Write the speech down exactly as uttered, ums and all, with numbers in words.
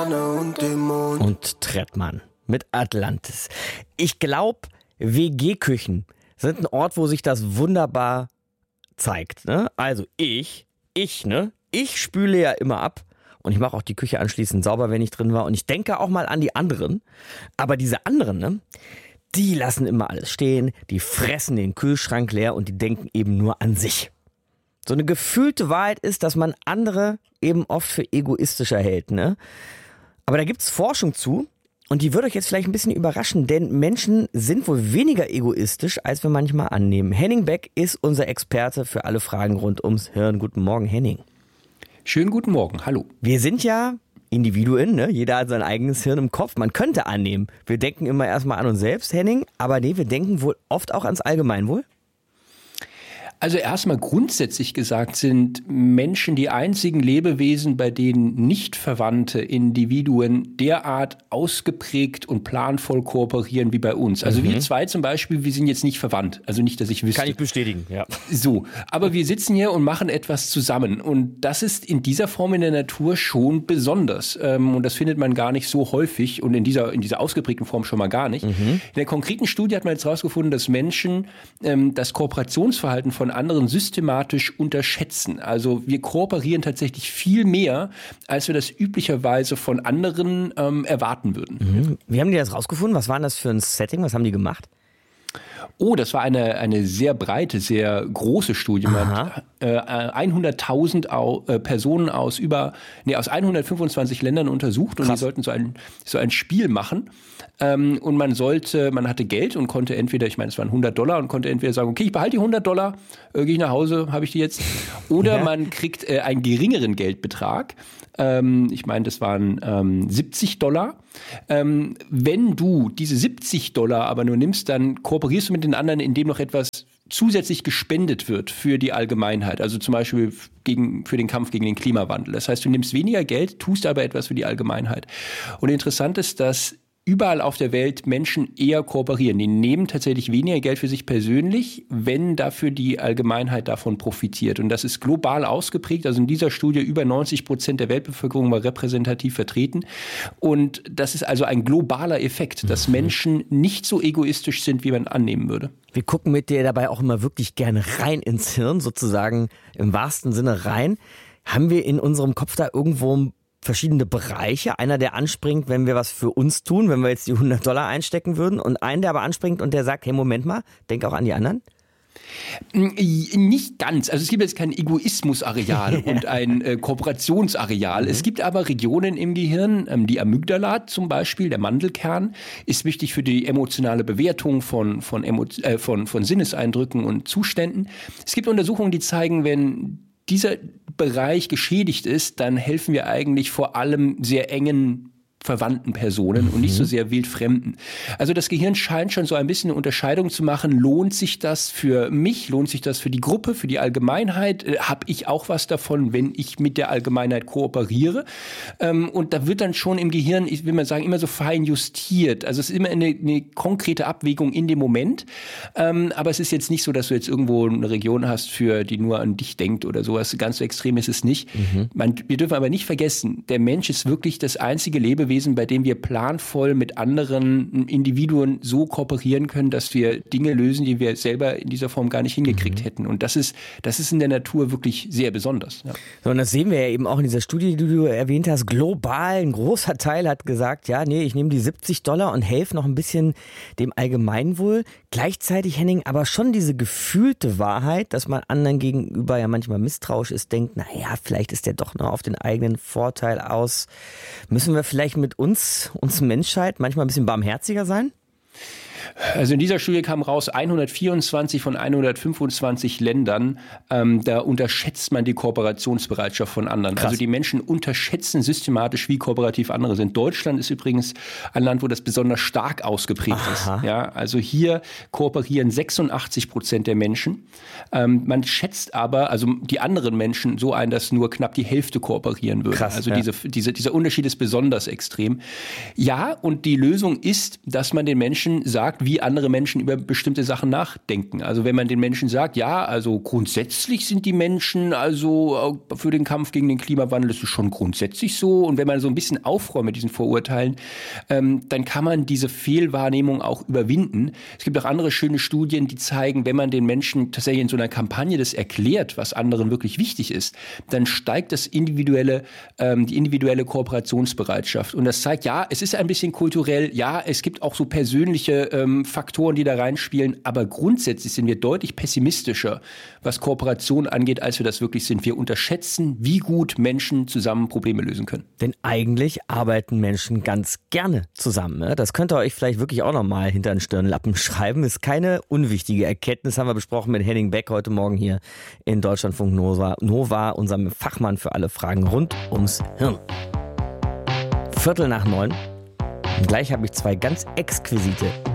Sterne und dem Mond. Und Trettmann mit Atlantis. Ich glaube, W G-Küchen sind ein Ort, wo sich das wunderbar zeigt. Ne? Also ich, ich, ne? Ich spüle ja immer ab. Und ich mache auch die Küche anschließend sauber, wenn ich drin war. Und ich denke auch mal an die anderen. Aber diese anderen, ne, die lassen immer alles stehen. Die fressen den Kühlschrank leer und die denken eben nur an sich. So eine gefühlte Wahrheit ist, dass man andere eben oft für egoistischer hält. Ne? Aber da gibt's Forschung zu. Und die wird euch jetzt vielleicht ein bisschen überraschen. Denn Menschen sind wohl weniger egoistisch, als wir manchmal annehmen. Henning Beck ist unser Experte für alle Fragen rund ums Hirn. Guten Morgen, Henning. Schönen guten Morgen, hallo. Wir sind ja Individuen, ne? Jeder hat sein eigenes Hirn im Kopf. Man könnte annehmen, wir denken immer erstmal an uns selbst, Henning, aber nee, wir denken wohl oft auch ans Allgemeinwohl. Also erstmal grundsätzlich gesagt sind Menschen die einzigen Lebewesen, bei denen nicht verwandte Individuen derart ausgeprägt und planvoll kooperieren wie bei uns. Also mhm. wir zwei zum Beispiel, wir sind jetzt nicht verwandt. Also nicht, dass ich wüsste. Kann ich bestätigen, ja. So, aber wir sitzen hier und machen etwas zusammen. Und das ist in dieser Form in der Natur schon besonders. Und das findet man gar nicht so häufig und in dieser, in dieser ausgeprägten Form schon mal gar nicht. Mhm. In der konkreten Studie hat man jetzt herausgefunden, dass Menschen ähm, das Kooperationsverhalten von anderen systematisch unterschätzen. Also wir kooperieren tatsächlich viel mehr, als wir das üblicherweise von anderen ähm, erwarten würden. Mhm. Wie haben die das rausgefunden? Was war das für ein Setting? Was haben die gemacht? Oh, das war eine, eine sehr breite, sehr große Studie. Man hat äh, hunderttausend au, äh, Personen aus über, nee, aus hundertfünfundzwanzig Ländern untersucht. Krass. Und die sollten so ein, so ein Spiel machen. Ähm, und man sollte, man hatte Geld und konnte entweder, ich meine, es waren hundert Dollar und konnte entweder sagen, okay, ich behalte die hundert Dollar, äh, gehe ich nach Hause, habe ich die jetzt. Oder ja. man kriegt äh, einen geringeren Geldbetrag. Ähm, ich meine, das waren ähm, siebzig Dollar. Ähm, wenn du diese siebzig Dollar aber nur nimmst, dann kooperierst du mit den anderen, indem noch etwas zusätzlich gespendet wird für die Allgemeinheit. Also zum Beispiel gegen, für den Kampf gegen den Klimawandel. Das heißt, du nimmst weniger Geld, tust aber etwas für die Allgemeinheit. Und interessant ist, dass überall auf der Welt Menschen eher kooperieren. Die nehmen tatsächlich weniger Geld für sich persönlich, wenn dafür die Allgemeinheit davon profitiert. Und das ist global ausgeprägt. Also in dieser Studie über neunzig Prozent der Weltbevölkerung war repräsentativ vertreten. Und das ist also ein globaler Effekt, dass Menschen nicht so egoistisch sind, wie man annehmen würde. Wir gucken mit dir dabei auch immer wirklich gerne rein ins Hirn, sozusagen im wahrsten Sinne rein. Haben wir in unserem Kopf da irgendwo verschiedene Bereiche, einer, der anspringt, wenn wir was für uns tun, wenn wir jetzt die hundert Dollar einstecken würden, und einen, der aber anspringt und der sagt, hey, Moment mal, denk auch an die anderen? Nicht ganz. Also es gibt jetzt kein Egoismusareal und ein äh, Kooperationsareal. Mhm. Es gibt aber Regionen im Gehirn, ähm, die Amygdala zum Beispiel, der Mandelkern, ist wichtig für die emotionale Bewertung von, von, Emo- äh, von, von Sinneseindrücken und Zuständen. Es gibt Untersuchungen, die zeigen, wenn dieser Bereich geschädigt ist, dann helfen wir eigentlich vor allem sehr engen verwandten Personen und nicht so sehr wildfremden. Also das Gehirn scheint schon so ein bisschen eine Unterscheidung zu machen. Lohnt sich das für mich? Lohnt sich das für die Gruppe, für die Allgemeinheit? Äh, Habe ich auch was davon, wenn ich mit der Allgemeinheit kooperiere? Ähm, und da wird dann schon im Gehirn, ich will mal sagen, immer so fein justiert. Also es ist immer eine, eine konkrete Abwägung in dem Moment. Ähm, aber es ist jetzt nicht so, dass du jetzt irgendwo eine Region hast, für die nur an dich denkt oder sowas. Ganz so extrem ist es nicht. Mhm. Man, wir dürfen aber nicht vergessen, der Mensch ist wirklich das einzige Lebewesen, bei dem wir planvoll mit anderen Individuen so kooperieren können, dass wir Dinge lösen, die wir selber in dieser Form gar nicht hingekriegt mhm. hätten. Und das ist, das ist in der Natur wirklich sehr besonders. Ja. So, und das sehen wir ja eben auch in dieser Studie, die du erwähnt hast. Global, ein großer Teil hat gesagt, ja, nee, ich nehme die siebzig Dollar und helfe noch ein bisschen dem Allgemeinwohl. Gleichzeitig, Henning, aber schon diese gefühlte Wahrheit, dass man anderen gegenüber ja manchmal misstrauisch ist, denkt, naja, vielleicht ist der doch noch auf den eigenen Vorteil aus. Müssen wir vielleicht mit uns, uns Menschheit, manchmal ein bisschen barmherziger sein? Also in dieser Studie kam raus, hundertvierundzwanzig von hundertfünfundzwanzig Ländern, ähm, da unterschätzt man die Kooperationsbereitschaft von anderen. Krass. Also die Menschen unterschätzen systematisch, wie kooperativ andere sind. Deutschland ist übrigens ein Land, wo das besonders stark ausgeprägt Aha. ist. Ja, also hier kooperieren sechsundachtzig Prozent der Menschen. Ähm, man schätzt aber, also die anderen Menschen so ein, dass nur knapp die Hälfte kooperieren würden. Krass, also ja. diese, diese, dieser Unterschied ist besonders extrem. Ja, und die Lösung ist, dass man den Menschen sagt, fragt, wie andere Menschen über bestimmte Sachen nachdenken. Also wenn man den Menschen sagt, ja, also grundsätzlich sind die Menschen also für den Kampf gegen den Klimawandel, das ist schon grundsätzlich so. Und wenn man so ein bisschen aufräumt mit diesen Vorurteilen, ähm, dann kann man diese Fehlwahrnehmung auch überwinden. Es gibt auch andere schöne Studien, die zeigen, wenn man den Menschen tatsächlich in so einer Kampagne das erklärt, was anderen wirklich wichtig ist, dann steigt das individuelle, ähm, die individuelle Kooperationsbereitschaft. Und das zeigt, ja, es ist ein bisschen kulturell, ja, es gibt auch so persönliche ähm, Faktoren, die da reinspielen, aber grundsätzlich sind wir deutlich pessimistischer, was Kooperation angeht, als wir das wirklich sind. Wir unterschätzen, wie gut Menschen zusammen Probleme lösen können. Denn eigentlich arbeiten Menschen ganz gerne zusammen. Ne? Das könnt ihr euch vielleicht wirklich auch nochmal hinter den Stirnlappen schreiben. Ist keine unwichtige Erkenntnis, haben wir besprochen mit Henning Beck heute Morgen hier in Deutschlandfunk Nova, Nova, unserem Fachmann für alle Fragen rund ums Hirn. Viertel nach neun. Und gleich habe ich zwei ganz exquisite